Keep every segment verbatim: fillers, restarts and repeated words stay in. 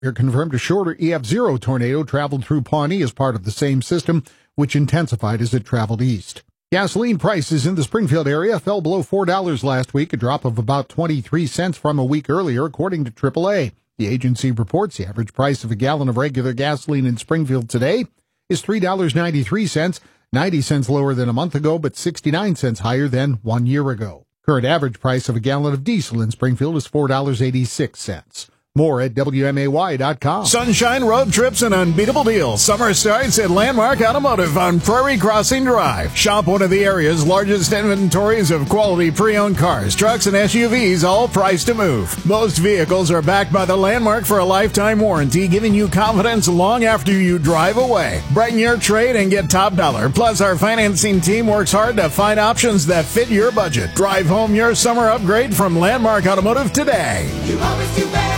It confirmed a shorter E F zero tornado traveled through Pawnee as part of the same system, which intensified as it traveled east. Gasoline prices in the Springfield area fell below four dollars last week, a drop of about twenty-three cents from a week earlier, according to triple A. The agency reports the average price of a gallon of regular gasoline in Springfield today is three dollars and ninety-three cents, ninety cents lower than a month ago, but sixty-nine cents higher than one year ago. Current average price of a gallon of diesel in Springfield is four dollars and eighty-six cents. More at W M A Y dot com. Sunshine road trips and unbeatable deals. Summer starts at Landmark Automotive on Prairie Crossing Drive. Shop one of the area's largest inventories of quality pre-owned cars, trucks, and S U Vs, all priced to move. Most vehicles are backed by the Landmark for a lifetime warranty, giving you confidence long after you drive away. Brighten your trade and get top dollar. Plus, our financing team works hard to find options that fit your budget. Drive home your summer upgrade from Landmark Automotive today. You always do better.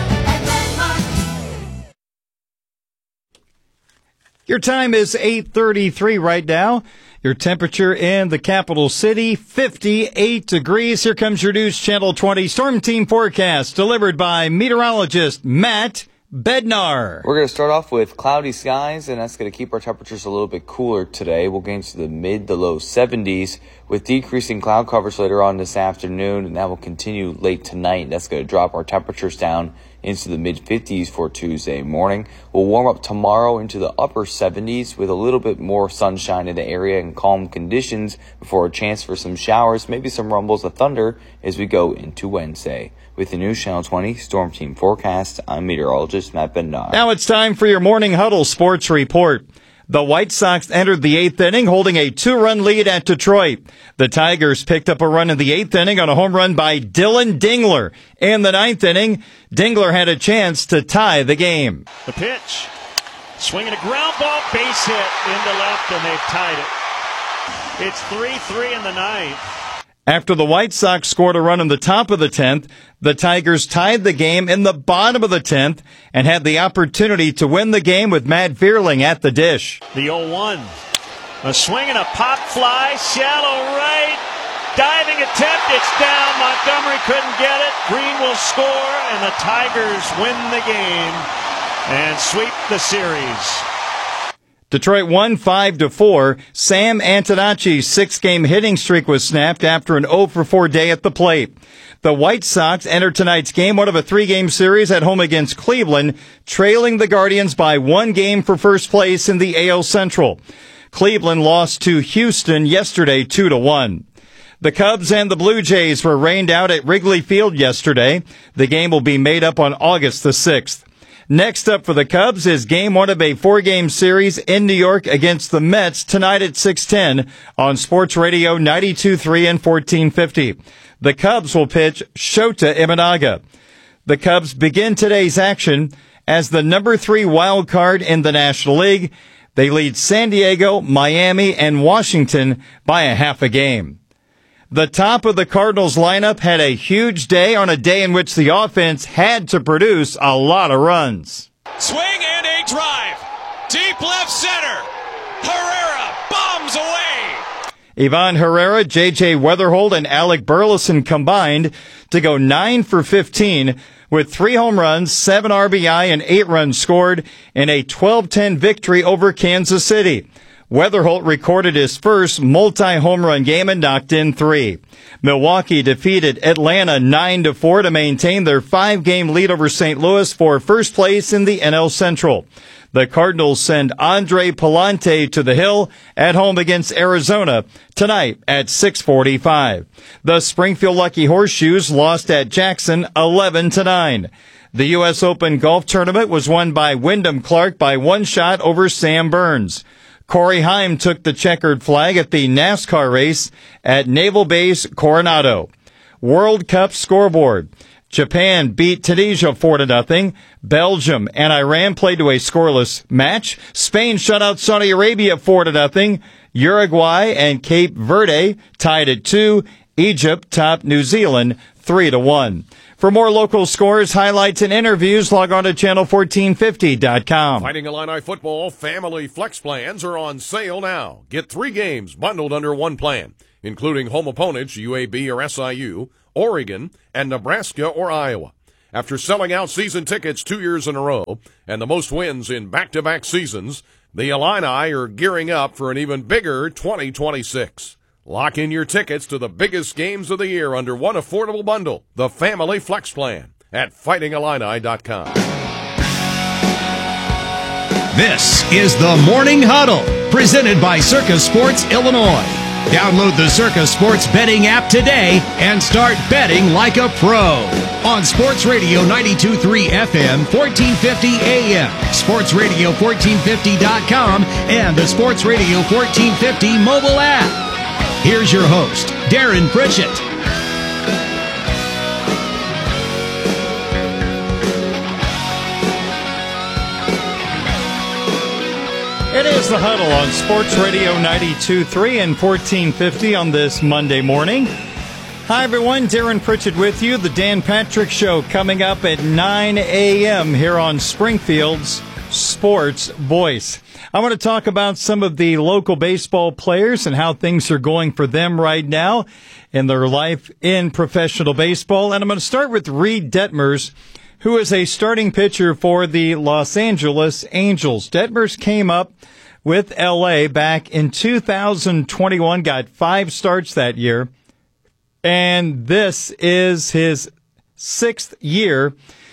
Your time is eight thirty-three right now. Your temperature in the capital city, fifty-eight degrees. Here comes your News Channel twenty Storm Team forecast delivered by meteorologist Matt Bednar. We're going to start off with cloudy skies, and that's going to keep our temperatures a little bit cooler today. We'll get into the mid to low seventies with decreasing cloud coverage later on this afternoon, and that will continue late tonight. That's going to drop our temperatures down into the mid-fifties for Tuesday morning. We'll warm up tomorrow into the upper seventies with a little bit more sunshine in the area and calm conditions before a chance for some showers, maybe some rumbles of thunder as we go into Wednesday. With the News Channel twenty Storm Team forecast, I'm meteorologist Matt Bednar. Now it's time for your Morning Huddle Sports Report. The White Sox entered the eighth inning holding a two-run lead at Detroit. The Tigers picked up a run in the eighth inning on a home run by Dylan Dingler. In the ninth inning, Dingler had a chance to tie the game. The pitch, swinging a ground ball, base hit into left, and they've tied it. It's three three in the ninth. After the White Sox scored a run in the top of the tenth, the Tigers tied the game in the bottom of the tenth and had the opportunity to win the game with Matt Vierling at the dish. The oh one. A swing and a pop fly, shallow right. Diving attempt, it's down. Montgomery couldn't get it. Green will score, and the Tigers win the game and sweep the series. Detroit won five to four. Sam Antonacci's six-game hitting streak was snapped after an oh for four day at the plate. The White Sox entered tonight's game, one of a three-game series at home against Cleveland, trailing the Guardians by one game for first place in the A L Central. Cleveland lost to Houston yesterday two to one. The Cubs and the Blue Jays were rained out at Wrigley Field yesterday. The game will be made up on August the sixth. Next up for the Cubs is game one of a four-game series in New York against the Mets tonight at six ten on Sports Radio ninety-two point three and fourteen fifty. The Cubs will pitch Shota Imanaga. The Cubs begin today's action as the number three wild card in the National League. They lead San Diego, Miami, and Washington by a half a game. The top of the Cardinals lineup had a huge day on a day in which the offense had to produce a lot of runs. Swing and a drive. Deep left center. Herrera bombs away. Ivan Herrera, J J Weatherhold, and Alec Burleson combined to go nine for fifteen with three home runs, seven R B I, and eight runs scored in a twelve ten victory over Kansas City. Weatherholt recorded his first multi-home run game and knocked in three. Milwaukee defeated Atlanta nine to four to maintain their five-game lead over Saint Louis for first place in the N L Central. The Cardinals send Andre Palante to the hill at home against Arizona tonight at six forty-five. The Springfield Lucky Horseshoes lost at Jackson eleven to nine. The U S Open Golf Tournament was won by Wyndham Clark by one shot over Sam Burns. Corey Heim took the checkered flag at the NASCAR race at Naval Base Coronado. World Cup scoreboard. Japan beat Tunisia four to nothing. Belgium and Iran played to a scoreless match. Spain shut out Saudi Arabia four to nothing. Uruguay and Cape Verde tied at two. Egypt topped New Zealand three to one. For more local scores, highlights, and interviews, log on to channel fourteen fifty dot com. Fighting Illini football family flex plans are on sale now. Get three games bundled under one plan, including home opponents U A B or S I U, Oregon, and Nebraska or Iowa. After selling out season tickets two years in a row and the most wins in back-to-back seasons, the Illini are gearing up for an even bigger twenty twenty-six. Lock in your tickets to the biggest games of the year under one affordable bundle, the Family Flex Plan, at fighting illini dot com. This is the Morning Huddle, presented by Circus Sports Illinois. Download the Circus Sports betting app today and start betting like a pro. On Sports Radio ninety-two point three F M, fourteen fifty A M, sports radio fourteen fifty dot com, and the Sports Radio fourteen fifty mobile app. Here's your host, Darren Pritchett. It is the Huddle on Sports Radio ninety-two point three and fourteen fifty on this Monday morning. Hi, everyone. Darren Pritchett with you. The Dan Patrick Show coming up at nine a.m. here on Springfield's Sports Voice. I want to talk about some of the local baseball players and how things are going for them right now in their life in professional baseball. And I'm going to start with Reed Detmers, who is a starting pitcher for the Los Angeles Angels. Detmers came up with L A back in two thousand twenty-one, got five starts that year, and this is his sixth year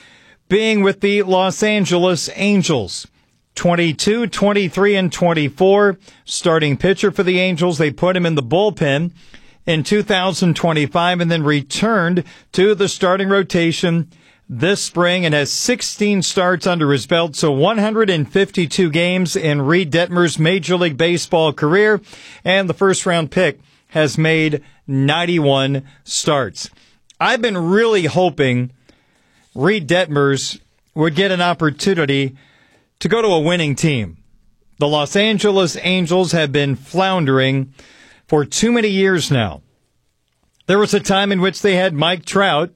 being with the Los Angeles Angels. twenty-two, twenty-three, and twenty-four, starting pitcher for the Angels. They put him in the bullpen in two thousand twenty-five and then returned to the starting rotation this spring and has sixteen starts under his belt, so one hundred fifty-two games in Reed Detmers' Major League Baseball career, and the first-round pick has made ninety-one starts. I've been really hoping Reed Detmers would get an opportunity to go to a winning team. The Los Angeles Angels have been floundering for too many years now. There was a time in which they had Mike Trout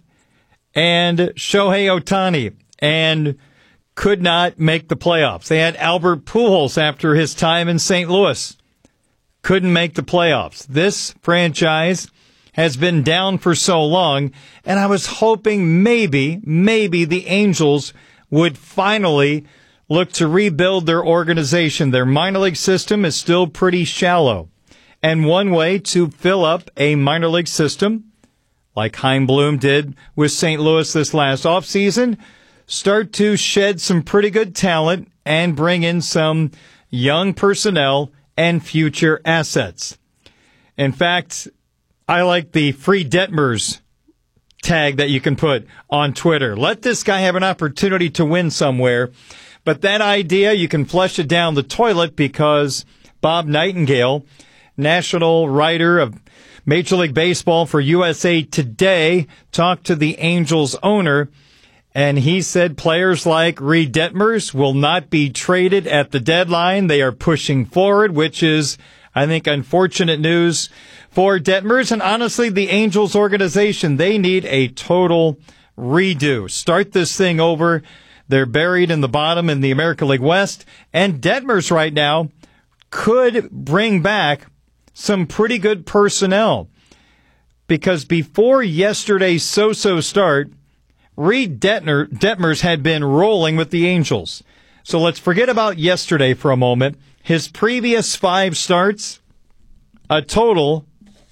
and Shohei Ohtani and could not make the playoffs. They had Albert Pujols after his time in Saint Louis. Couldn't make the playoffs. This franchise has been down for so long, and I was hoping maybe, maybe the Angels would finally look to rebuild their organization. Their minor league system is still pretty shallow. And one way to fill up a minor league system, like Chaim Bloom did with Saint Louis this last offseason, start to shed some pretty good talent and bring in some young personnel and future assets. In fact, I like the free Detmers tag that you can put on Twitter. Let this guy have an opportunity to win somewhere. But that idea, you can flush it down the toilet because Bob Nightingale, national writer of Major League Baseball for U S A Today, talked to the Angels owner, and he said players like Reed Detmers will not be traded at the deadline. They are pushing forward, which is, I think, unfortunate news for Detmers. And honestly, the Angels organization, they need a total redo. Start this thing over. They're buried in the bottom in the American League West. And Detmers right now could bring back some pretty good personnel, because before yesterday's so-so start, Reed Detmer, Detmers had been rolling with the Angels. So let's forget about yesterday for a moment. His previous five starts, a total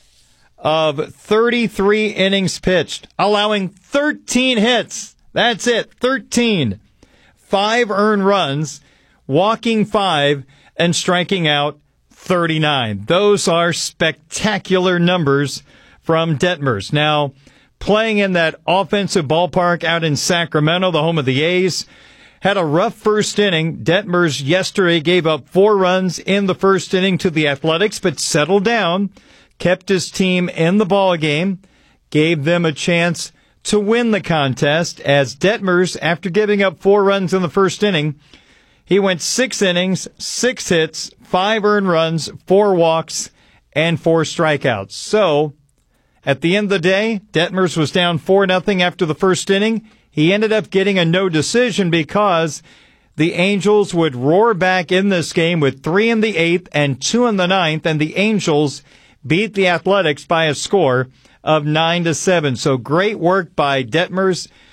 of thirty-three innings pitched, allowing thirteen hits. That's it, thirteen. Five earned runs, walking five, and striking out thirty-nine. Those are spectacular numbers from Detmers. Now, playing in that offensive ballpark out in Sacramento, the home of the A's, had a rough first inning. Detmers yesterday gave up four runs in the first inning to the Athletics, but settled down, kept his team in the ball game, gave them a chance to win the contest, as Detmers, after giving up four runs in the first inning, he went six innings, six hits, five earned runs, four walks, and four strikeouts. So, at the end of the day, Detmers was down four nothing after the first inning. He ended up getting a no decision because the Angels would roar back in this game with three in the eighth and two in the ninth, and the Angels beat the Athletics by a score of nine to seven. So great work by Detmers.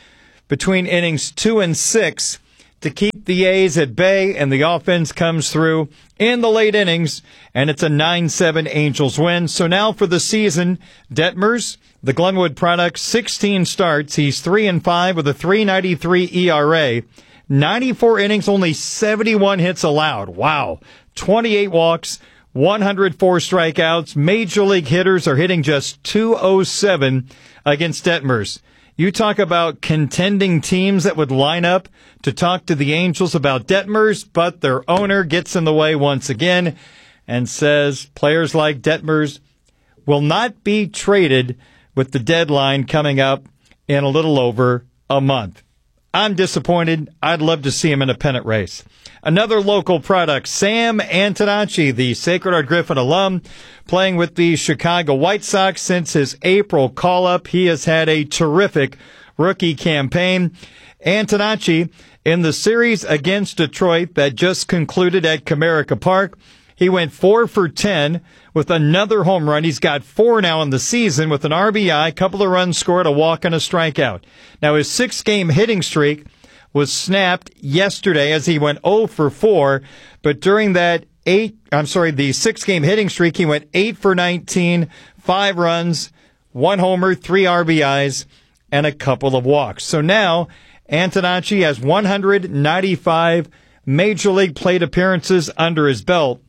between innings two and six to keep the A's at bay, and the offense comes through in the late innings, and it's a nine seven Angels win. So now for the season, Detmers, the Glenwood product, sixteen starts. He's three and five with a three ninety-three E R A. ninety-four innings, only seventy-one hits allowed. Wow. twenty-eight walks, one hundred four strikeouts. Major league hitters are hitting just two oh seven against Detmers. You talk about contending teams that would line up to talk to the Angels about Detmers, but their owner gets in the way once again and says players like Detmers will not be traded with the deadline coming up in a little over a month. I'm disappointed. I'd love to see him in a pennant race. Another local product, Sam Antonacci, the Sacred Heart Griffin alum, playing with the Chicago White Sox since his April call-up. He has had a terrific rookie campaign. Antonacci, in the series against Detroit that just concluded at Comerica Park, he went four for ten with another home run. He's got four now in the season with an R B I, a couple of runs scored, a walk, and a strikeout. Now, his six-game hitting streak was snapped yesterday as he went oh for four, but during that eight, I'm sorry, the six-game hitting streak, he went eight for nineteen, five runs, one homer, three R B Is, and a couple of walks. So now, Antonacci has one hundred ninety-five Major League plate appearances under his belt.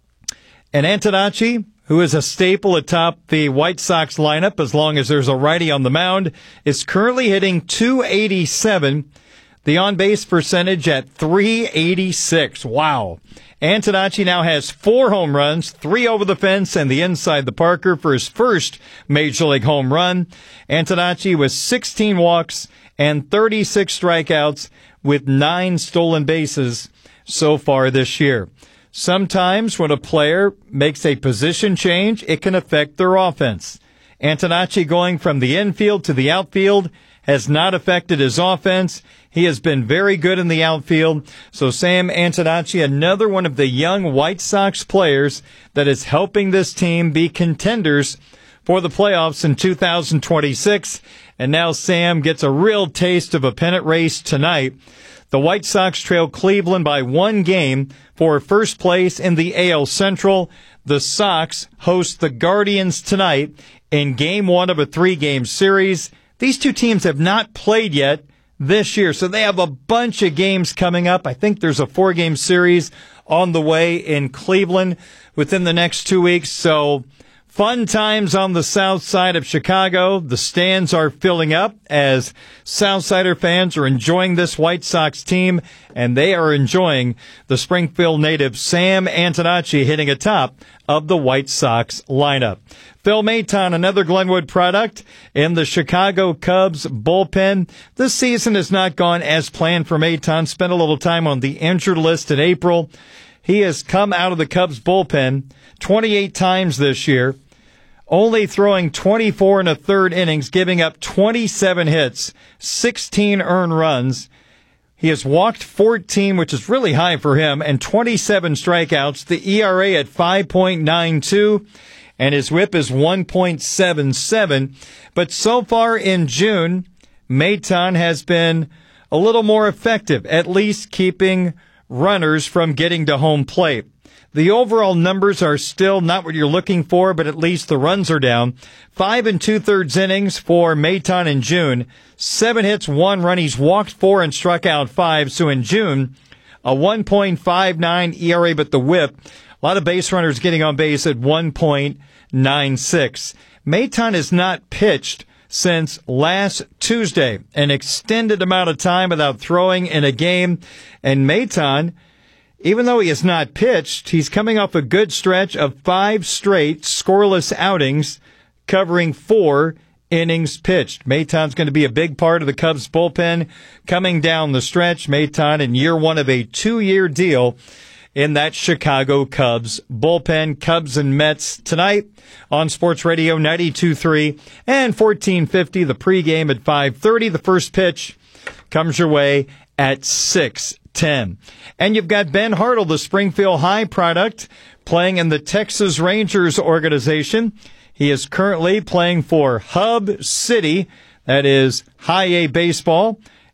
And Antonacci, who is a staple atop the White Sox lineup as long as there's a righty on the mound, is currently hitting two eighty-seven. The on-base percentage at three eighty-six. Wow. Antonacci now has four home runs, three over the fence and the inside the Parker for his first Major League home run. Antonacci with sixteen walks and thirty-six strikeouts with nine stolen bases so far this year. Sometimes when a player makes a position change, it can affect their offense. Antonacci going from the infield to the outfield has not affected his offense. He has been very good in the outfield. So Sam Antonacci, another one of the young White Sox players that is helping this team be contenders for the playoffs in two thousand twenty-six. And now Sam gets a real taste of a pennant race tonight. The White Sox trail Cleveland by one game for first place in the A L Central. The Sox host the Guardians tonight in game one of a three-game series. These two teams have not played yet this year, so they have a bunch of games coming up. I think there's a four-game series on the way in Cleveland within the next two weeks. So fun times on the south side of Chicago. The stands are filling up as Southsider fans are enjoying this White Sox team, and they are enjoying the Springfield native Sam Antonacci hitting atop of the White Sox lineup. Phil Maton, another Glenwood product in the Chicago Cubs bullpen. This season has not gone as planned for Maton. Spent a little time on the injured list in April. He has come out of the Cubs bullpen twenty-eight times this year, only throwing twenty-four and a third innings, giving up twenty-seven hits, sixteen earned runs. He has walked fourteen, which is really high for him, and twenty-seven strikeouts. The E R A at five point nine two, and his whip is one point seven seven. But so far in June, Maton has been a little more effective, at least keeping runners from getting to home plate. The overall numbers are still not what you're looking for, but at least the runs are down. Five and two-thirds innings for Maton in June. Seven hits, one run. He's walked four and struck out five. So in June, a one point five nine E R A, but the whip, a lot of base runners getting on base at one point nine six. Maton has not pitched since last Tuesday, an extended amount of time without throwing in a game. And Maton, even though he has not pitched, he's coming off a good stretch of five straight scoreless outings, covering four innings pitched. Maton's going to be a big part of the Cubs bullpen coming down the stretch. Maton in year one of a two-year deal in that Chicago Cubs bullpen. Cubs and Mets tonight on Sports Radio ninety-two point three and fourteen fifty. The pregame at five thirty. The first pitch comes your way at six ten. And you've got Ben Hartle, the Springfield High product, playing in the Texas Rangers organization. He is currently playing for Hub City, that is High A baseball,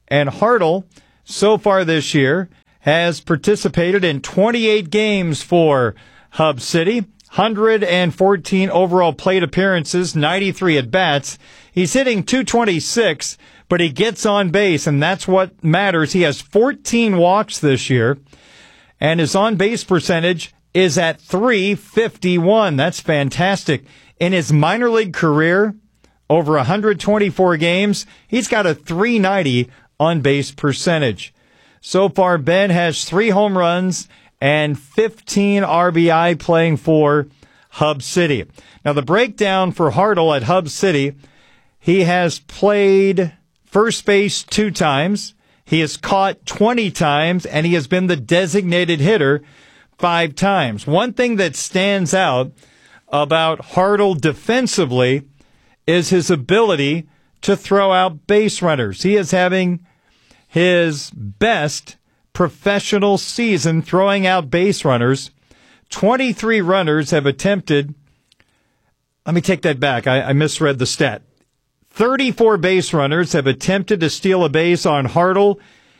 And Hartle, so far this year, has participated in twenty-eight games for Hub City, one hundred fourteen overall plate appearances, ninety-three at-bats. He's hitting two twenty-six, but he gets on base, and that's what matters. He has fourteen walks this year, and his on-base percentage is at three fifty-one. That's fantastic. In his minor league career, over one hundred twenty-four games, he's got a three ninety on-base percentage. So far, Ben has three home runs and fifteen R B I playing for Hub City. Now, the breakdown for Hartle at Hub City, he has played first base two times, he has caught twenty times, and he has been the designated hitter five times. One thing that stands out about Hartle defensively is his ability to throw out base runners. He is having his best professional season throwing out base runners. twenty-three runners have attempted. Let me take that back. I, I misread the stat. thirty-four base runners have attempted to steal a base on Hartle.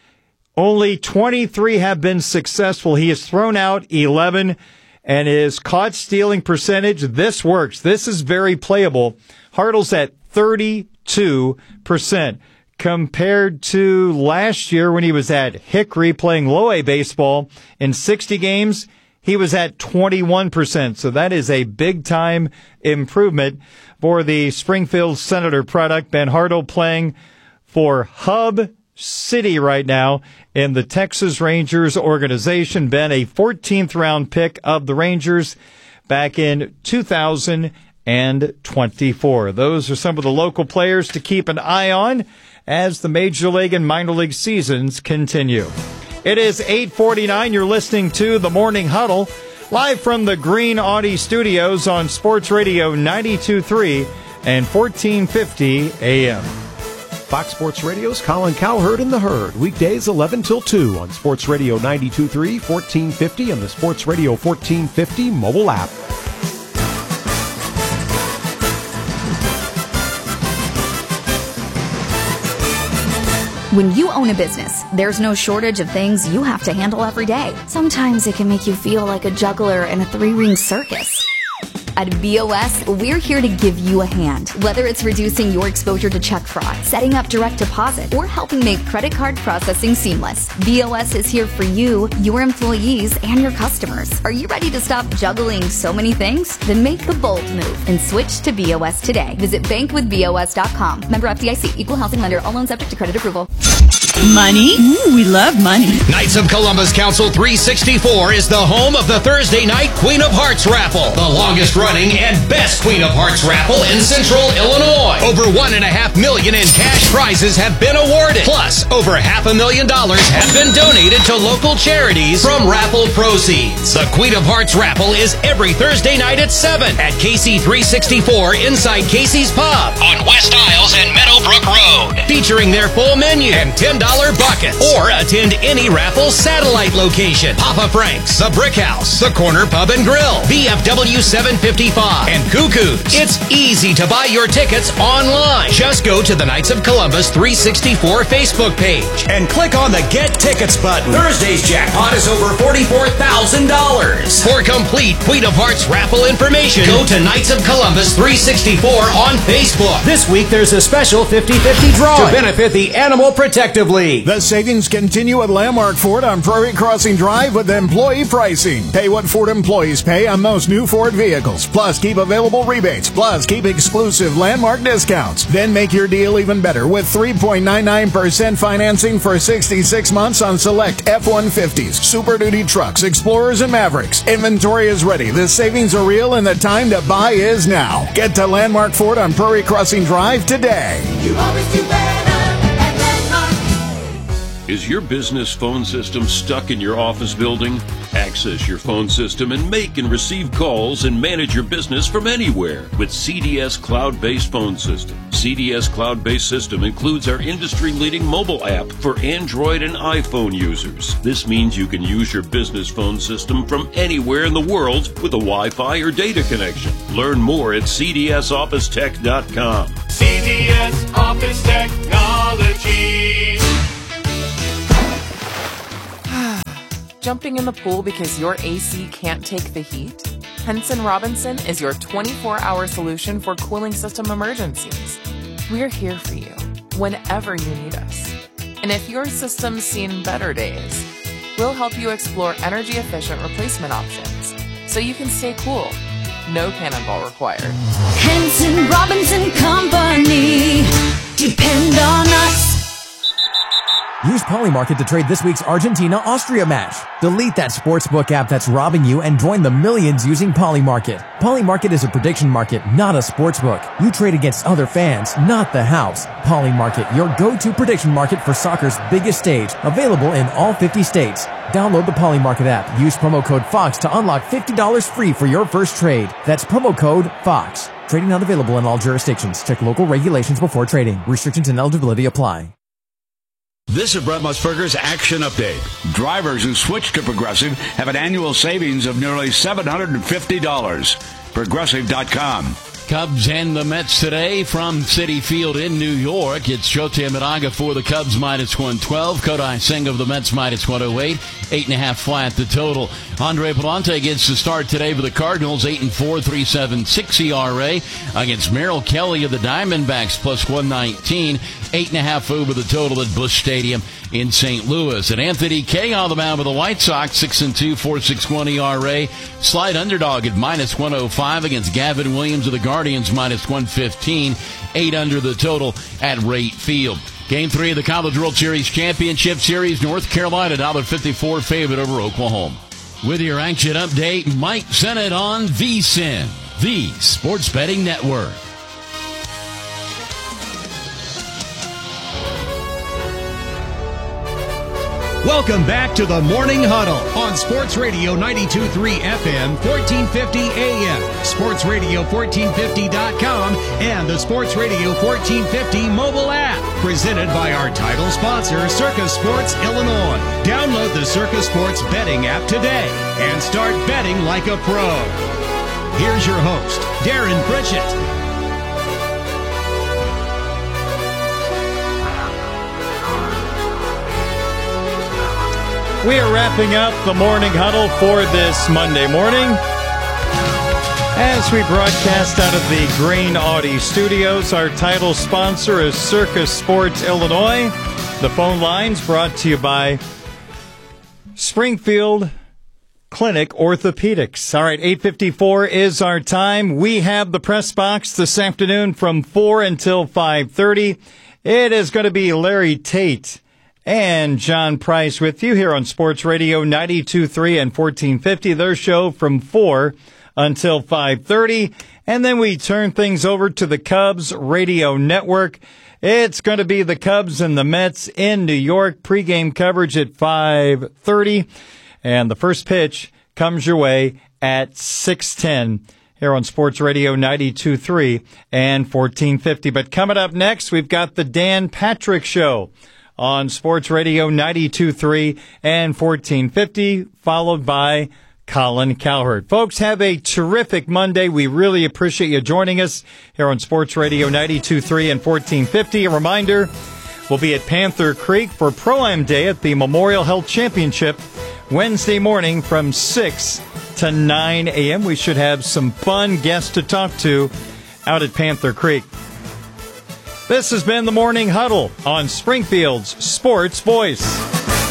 Only twenty-three have been successful. He has thrown out eleven, and his caught stealing percentage, this works. This is very playable. Hartle's at thirty-two percent. Compared to last year when he was at Hickory playing low A baseball in sixty games, he was at twenty-one percent. So that is a big-time improvement for the Springfield Senator product. Ben Hartle playing for Hub City right now in the Texas Rangers organization. Ben, a fourteenth round pick of the Rangers back in two thousand twenty-four. Those are some of the local players to keep an eye on as the Major League and Minor League seasons continue. It is eight forty-nine. You're listening to The Morning Huddle, live from the Green Audi Studios on Sports Radio ninety-two point three and fourteen fifty A M. Fox Sports Radio's Colin Cowherd and the Herd, weekdays eleven till two on Sports Radio ninety-two point three, fourteen fifty, and the Sports Radio fourteen fifty mobile app. When you own a business, there's no shortage of things you have to handle every day. Sometimes it can make you feel like a juggler in a three-ring circus. At B O S, we're here to give you a hand. Whether it's reducing your exposure to check fraud, setting up direct deposit, or helping make credit card processing seamless, B O S is here for you, your employees, and your customers. Are you ready to stop juggling so many things? Then make the bold move and switch to B O S today. Visit bank with B O S dot com. Member F D I C. Equal housing lender. All loans subject to credit approval. Money? Ooh, we love money. Knights of Columbus Council three sixty-four is the home of the Thursday night Queen of Hearts raffle, the longest running and best Queen of Hearts raffle in Central Illinois. Over one and a half million in cash prizes have been awarded. Plus, over half a million dollars have been donated to local charities from raffle proceeds. The Queen of Hearts raffle is every Thursday night at seven at K C three sixty-four inside Casey's Pub on West Isles and Meadowbrook Road, featuring their full menu and ten dollars buckets. Or attend any raffle satellite location: Papa Frank's, the Brick House, the Corner Pub and Grill, B F W seven fifty-five, and Cuckoo's. It's easy to buy your tickets online. Just go to the Knights of Columbus three sixty-four Facebook page and click on the Get Tickets button. Thursday's jackpot is over forty-four thousand dollars. For complete Queen of Hearts raffle information, go to Knights of Columbus three sixty-four on Facebook. This week there's a special fifty fifty draw to benefit the Animal Protective League. The savings continue at Landmark Ford on Prairie Crossing Drive with employee pricing. Pay what Ford employees pay on most new Ford vehicles. Plus, keep available rebates. Plus, keep exclusive Landmark discounts. Then make your deal even better with three point nine nine percent financing for sixty-six months on select F one fifties, Super Duty trucks, Explorers, and Mavericks. Inventory is ready. The savings are real, and the time to buy is now. Get to Landmark Ford on Prairie Crossing Drive today. You always do better. Is your business phone system stuck in your office building? Access your phone system and make and receive calls and manage your business from anywhere with C D S Cloud-Based Phone System. C D S Cloud-Based System includes our industry-leading mobile app for Android and iPhone users. This means you can use your business phone system from anywhere in the world with a Wi-Fi or data connection. Learn more at C D S office tech dot com. C D S Office Technology. Jumping in the pool because your A C can't take the heat? Henson Robinson is your twenty-four hour solution for cooling system emergencies. We're here for you whenever you need us. And if your system's seen better days, we'll help you explore energy-efficient replacement options so you can stay cool. No cannonball required. Henson Robinson Company. Depend on us. Use Polymarket to trade this week's Argentina-Austria match. Delete that sportsbook app that's robbing you and join the millions using Polymarket. Polymarket is a prediction market, not a sportsbook. You trade against other fans, not the house. Polymarket, your go-to prediction market for soccer's biggest stage. Available in all fifty states. Download the Polymarket app. Use promo code FOX to unlock fifty dollars free for your first trade. That's promo code FOX. Trading not available in all jurisdictions. Check local regulations before trading. Restrictions and eligibility apply. This is Brett Musburger's Action Update. Drivers who switch to Progressive have an annual savings of nearly seven hundred fifty dollars. Progressive dot com. Cubs and the Mets today from Citi Field in New York. It's Shota Imanaga for the Cubs, minus one twelve. Kodai Senga of the Mets, minus one oh eight. Eight and a half flat the total. Andre Palante gets the start today for the Cardinals, eight and four, three seven six E R A against Merrill Kelly of the Diamondbacks, plus one nineteen. Eight and a half over the total at Busch Stadium in Saint Louis. And Anthony Kay on the mound with the White Sox, six and two, four sixty-one E R A. Slight underdog at minus one oh five against Gavin Williams of the Guardians, minus one fifteen. Eight under the total at Rate Field. Game three of the College World Series Championship Series, North Carolina, one fifty-four favorite over Oklahoma. With your action update, Mike Sennett on VSiN, the Sports Betting Network. Welcome back to the Morning Huddle on Sports Radio ninety-two point three F M, fourteen fifty A M, Sports Radio fourteen fifty dot com, and the Sports Radio fourteen fifty mobile app. Presented by our title sponsor, Circa Sports Illinois. Download the Circa Sports betting app today and start betting like a pro. Here's your host, Darren Pritchett. We are wrapping up the Morning Huddle for this Monday morning as we broadcast out of the Green Audi Studios. Our title sponsor is Circa Sports Illinois. The phone lines brought to you by Springfield Clinic Orthopedics. All right, eight fifty-four is our time. We have the press box this afternoon from four until five thirty. It is going to be Larry Tate and John Price with you here on Sports Radio ninety-two point three and fourteen fifty. Their show from four until five thirty. And then we turn things over to the Cubs Radio Network. It's going to be the Cubs and the Mets in New York. Pregame coverage at five thirty. And the first pitch comes your way at six ten here on Sports Radio ninety-two point three and fourteen fifty. But coming up next, we've got the Dan Patrick Show on Sports Radio ninety-two point three and fourteen fifty, followed by Colin Cowherd. Folks, have a terrific Monday. We really appreciate you joining us here on Sports Radio ninety-two point three and fourteen fifty. A reminder, we'll be at Panther Creek for Pro-Am Day at the Memorial Health Championship Wednesday morning from six to nine a.m. We should have some fun guests to talk to out at Panther Creek. This has been the Morning Huddle on Springfield's Sports Voice.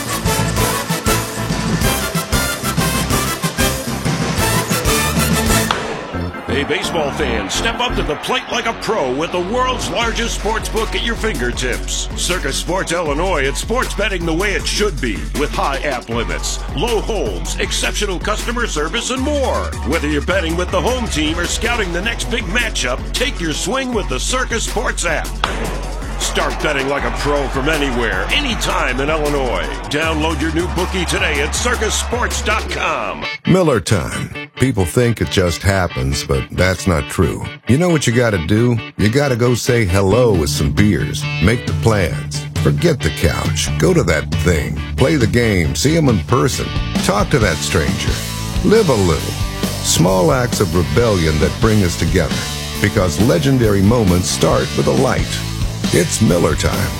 Hey, baseball fans, step up to the plate like a pro with the world's largest sports book at your fingertips. Circa Sports Illinois, it's sports betting the way it should be, with high app limits, low holds, exceptional customer service, and more. Whether you're betting with the home team or scouting the next big matchup, take your swing with the Circa Sports app. Start betting like a pro from anywhere, anytime in Illinois. Download your new bookie today at circa sports dot com. Miller time. People think it just happens, but that's not true. You know what you gotta do? You gotta go say hello with some beers. Make the plans. Forget the couch. Go to that thing. Play the game. See them in person. Talk to that stranger. Live a little. Small acts of rebellion that bring us together. Because legendary moments start with a light. It's Miller time.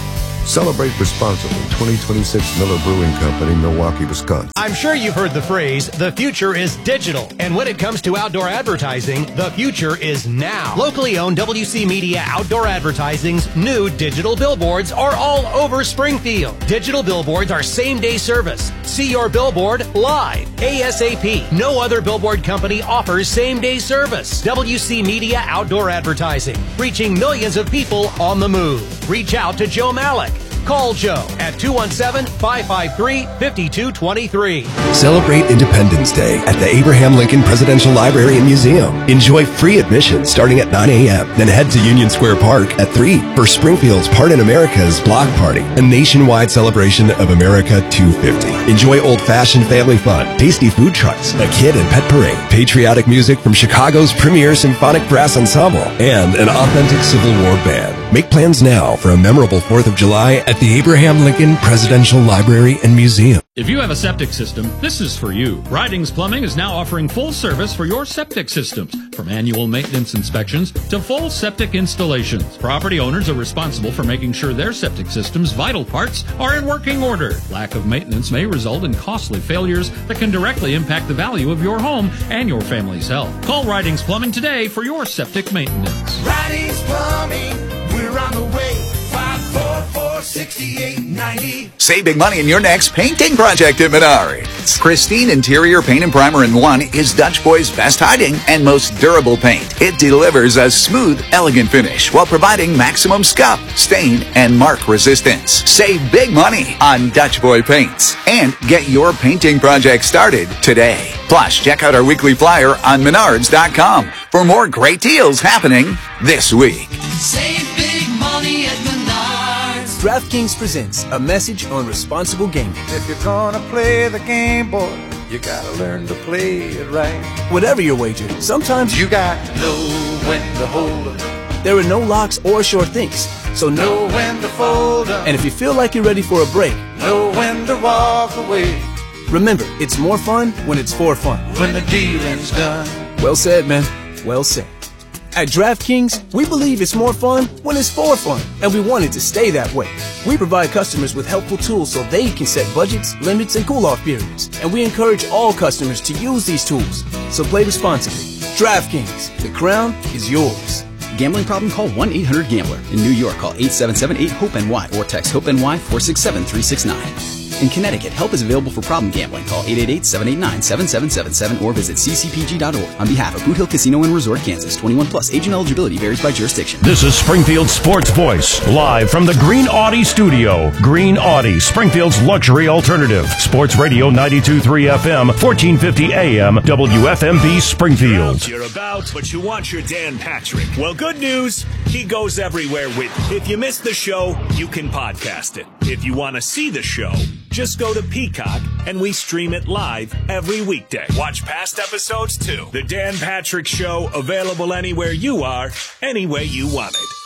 Celebrate responsibly. twenty twenty-six Miller Brewing Company, Milwaukee, Wisconsin. I'm sure you've heard the phrase, the future is digital. And when it comes to outdoor advertising, the future is now. Locally owned W C Media Outdoor Advertising's new digital billboards are all over Springfield. Digital billboards are same-day service. See your billboard live, ASAP. No other billboard company offers same-day service. W C Media Outdoor Advertising, reaching millions of people on the move. Reach out to Joe Malik. Call Joe at two one seven, five five three, five two two three. Celebrate Independence Day at the Abraham Lincoln Presidential Library and Museum. Enjoy free admission starting at nine a.m. Then head to Union Square Park at three for Springfield's Part in America's Block Party, a nationwide celebration of America two fifty. Enjoy old-fashioned family fun, tasty food trucks, a kid and pet parade, patriotic music from Chicago's premier symphonic brass ensemble, and an authentic Civil War band. Make plans now for a memorable fourth of July at the Abraham Lincoln Presidential Library and Museum. If you have a septic system, this is for you. Ridings Plumbing is now offering full service for your septic systems, from annual maintenance inspections to full septic installations. Property owners are responsible for making sure their septic system's vital parts are in working order. Lack of maintenance may result in costly failures that can directly impact the value of your home and your family's health. Call Ridings Plumbing today for your septic maintenance. Ridings Plumbing, we're on the way. five four four, six eight nine zero. Save big money in your next painting project at Menards. Pristine Interior Paint and Primer in One is Dutch Boy's best hiding and most durable paint. It delivers a smooth, elegant finish while providing maximum scuff, stain, and mark resistance. Save big money on Dutch Boy paints and get your painting project started today. Plus, check out our weekly flyer on menards dot com for more great deals happening this week. Save big money at Menards. DraftKings presents a message on responsible gaming. If you're gonna play the game, boy, you gotta learn to play it right. Whatever your wager, sometimes you got to know when to hold up. There are no locks or sure things, so know when to fold up. And if you feel like you're ready for a break, know when to walk away. Remember, it's more fun when it's for fun. When the dealing's done. Well said, man. Well said. At DraftKings, we believe it's more fun when it's for fun, and we want it to stay that way. We provide customers with helpful tools so they can set budgets, limits, and cool-off periods, and we encourage all customers to use these tools. So play responsibly. DraftKings, the crown is yours. Gambling problem? Call one eight hundred gambler. In New York, call eight seven seven eight hope N Y or text HOPE-NY four six seven three six nine. In Connecticut, help is available for problem gambling. Call eight eight eight, seven eight nine, seven seven seven seven or visit c c p g dot org. On behalf of Boot Hill Casino and Resort, Kansas, twenty-one plus. Age and eligibility varies by jurisdiction. This is Springfield Sports Voice, live from the Green Audi studio. Green Audi, Springfield's luxury alternative. Sports Radio ninety-two point three F M, fourteen fifty A M, W F M B Springfield. You're about, but you want your Dan Patrick. Well, good news. He goes everywhere with you. If you missed the show, you can podcast it. If you want to see the show, just go to Peacock and we stream it live every weekday. Watch past episodes too. The Dan Patrick Show, available anywhere you are, any way you want it.